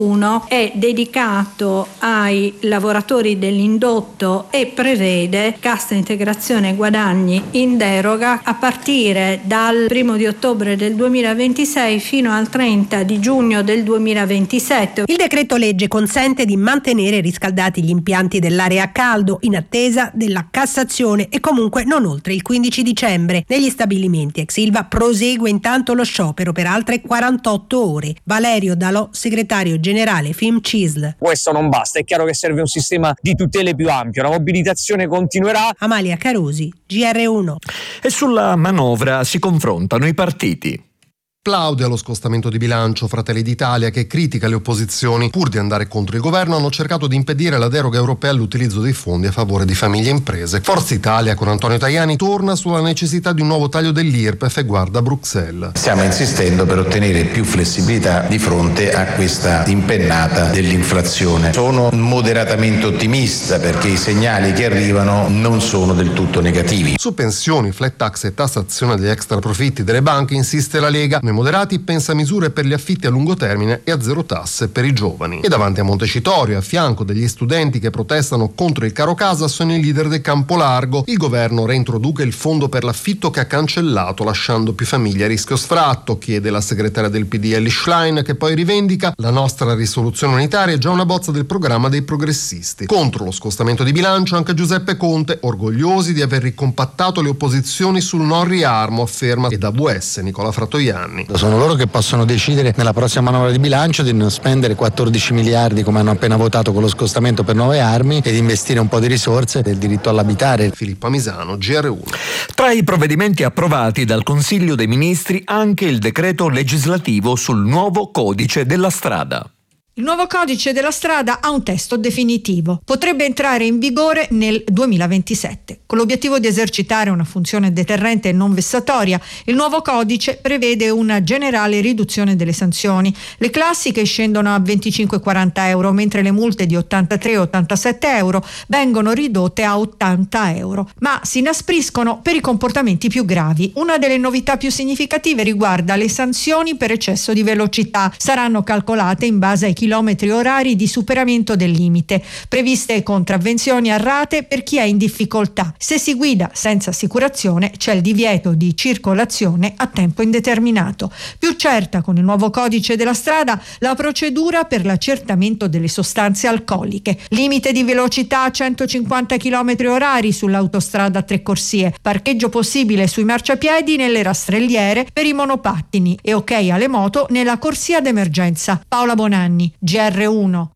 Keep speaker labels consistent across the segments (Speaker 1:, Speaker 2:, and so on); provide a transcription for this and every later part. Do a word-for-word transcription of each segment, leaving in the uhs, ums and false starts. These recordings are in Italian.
Speaker 1: uno è dedicato ai lavoratori dell'indotto e prevede cassa integrazione guadagni in deroga a partire dal primo di ottobre del duemilaventisei fino al trenta di giugno del duemilaventisette.
Speaker 2: Il decreto legge consente di mantenere riscaldati gli impianti dell'area a caldo in attesa della Cassazione e comunque non oltre il quindici dicembre. Negli stabilimenti ex Ilva prosegue intanto lo sciopero per altre quarantotto ore. Valerio Dalò, segretario generale Fimcisl.
Speaker 3: Questo non basta, è chiaro che serve un sistema di tutele più ampio, la mobilitazione continuerà.
Speaker 2: Amalia Carosi, G R uno.
Speaker 4: E sulla manovra si confrontano i partiti.
Speaker 5: Plaude allo scostamento di bilancio. Fratelli d'Italia, che critica le opposizioni, pur di andare contro il governo, hanno cercato di impedire la deroga europea all'utilizzo dei fondi a favore di famiglie e imprese. Forza Italia, con Antonio Tajani, torna sulla necessità di un nuovo taglio dell'I R P E F e guarda Bruxelles.
Speaker 6: Stiamo insistendo per ottenere più flessibilità di fronte a questa impennata dell'inflazione. Sono moderatamente ottimista perché i segnali che arrivano non sono del tutto negativi.
Speaker 5: Su pensioni, flat tax e tassazione degli extra profitti delle banche insiste la Lega. Moderati pensa misure per gli affitti a lungo termine e a zero tasse per i giovani. E davanti a Montecitorio, a fianco degli studenti che protestano contro il caro casa, sono i leader del campo largo. Il governo reintroduca il fondo per l'affitto che ha cancellato, lasciando più famiglie a rischio sfratto, chiede la segretaria del P D Elly Schlein, che poi rivendica: la nostra risoluzione unitaria è già una bozza del programma dei progressisti. Contro lo scostamento di bilancio anche Giuseppe Conte, orgogliosi di aver ricompattato le opposizioni sul non riarmo, afferma, e da V S Nicola Frattoianni.
Speaker 7: Sono loro che possono decidere nella prossima manovra di bilancio di non spendere quattordici miliardi come hanno appena votato con lo scostamento per nuove armi e di investire un po' di risorse del diritto all'abitare.
Speaker 5: Filippo Amisano, G R uno.
Speaker 4: Tra i provvedimenti approvati dal Consiglio dei Ministri anche il decreto legislativo sul nuovo codice della strada.
Speaker 8: Il nuovo codice della strada ha un testo definitivo. Potrebbe entrare in vigore nel duemilaventisette. Con l'obiettivo di esercitare una funzione deterrente e non vessatoria, il nuovo codice prevede una generale riduzione delle sanzioni. Le classiche scendono a venticinque quaranta euro, mentre le multe di ottantatré ottantasette euro vengono ridotte a ottanta euro, ma si inaspriscono per i comportamenti più gravi. Una delle novità più significative riguarda le sanzioni per eccesso di velocità. Saranno calcolate in base ai chilometri orari di superamento del limite, previste contravvenzioni a rate per chi è in difficoltà. Se si guida senza assicurazione c'è il divieto di circolazione a tempo indeterminato. Più certa con il nuovo codice della strada la procedura per l'accertamento delle sostanze alcoliche. Limite di velocità a centocinquanta chilometri orari sull'autostrada a tre corsie, parcheggio possibile sui marciapiedi nelle rastrelliere per i monopattini e ok alle moto nella corsia d'emergenza. Paola Bonanni, G R uno.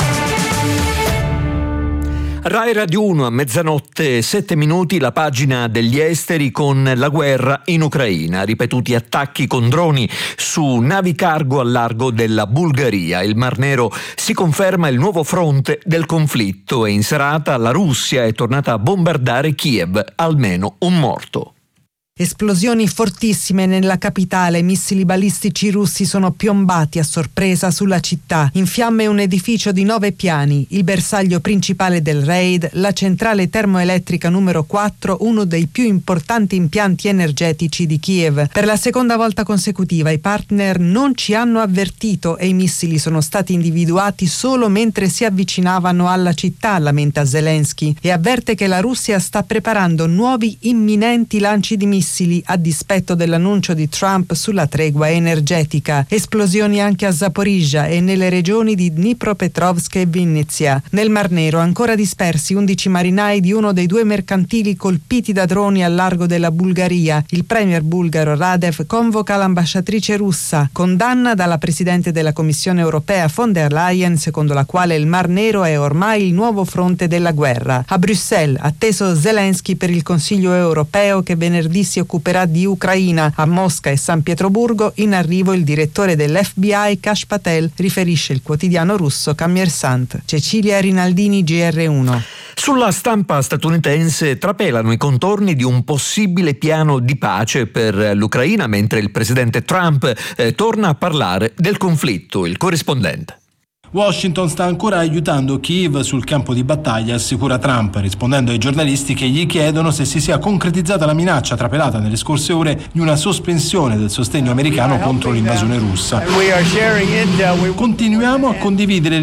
Speaker 4: Rai Radio uno a mezzanotte, sette minuti, la pagina degli esteri con la guerra in Ucraina. Ripetuti attacchi con droni su navi cargo al largo della Bulgaria. Il Mar Nero si conferma il nuovo fronte del conflitto e in serata la Russia è tornata a bombardare Kiev, almeno un morto.
Speaker 9: Esplosioni fortissime nella capitale, missili balistici russi sono piombati a sorpresa sulla città. In fiamme un edificio di nove piani, il bersaglio principale del raid, la centrale termoelettrica numero quattro, uno dei più importanti impianti energetici di Kiev. Per la seconda volta consecutiva i partner non ci hanno avvertito e i missili sono stati individuati solo mentre si avvicinavano alla città, lamenta Zelensky, e avverte che la Russia sta preparando nuovi imminenti lanci di missili a dispetto dell'annuncio di Trump sulla tregua energetica. Esplosioni anche a Zaporizhzhia e nelle regioni di Dnipropetrovsk e Vinnytsia. Nel Mar Nero ancora dispersi undici marinai di uno dei due mercantili colpiti da droni al largo della Bulgaria. Il premier bulgaro Radev convoca l'ambasciatrice russa. Condanna dalla presidente della Commissione europea von der Leyen, secondo la quale il Mar Nero è ormai il nuovo fronte della guerra. A Bruxelles, atteso Zelensky per il Consiglio europeo che venerdì si occuperà di Ucraina. A Mosca e San Pietroburgo in arrivo il direttore dell'F B I Kash Patel, riferisce il quotidiano russo Kommersant. Cecilia Rinaldini, G R uno.
Speaker 4: Sulla stampa statunitense trapelano i contorni di un possibile piano di pace per l'Ucraina, mentre il presidente Trump eh, torna a parlare del conflitto. Il corrispondente.
Speaker 10: Washington sta ancora aiutando Kiev sul campo di battaglia, assicura Trump, rispondendo ai giornalisti che gli chiedono se si sia concretizzata la minaccia trapelata nelle scorse ore di una sospensione del sostegno americano contro l'invasione russa. Continuiamo a condividere